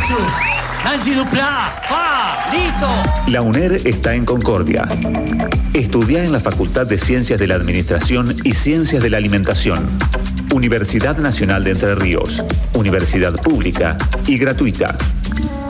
Nancy Duplá, listo. La UNER está en Concordia. Estudia en la Facultad de Ciencias de la Administración y Ciencias de la Alimentación. Universidad Nacional de Entre Ríos. Universidad pública y gratuita.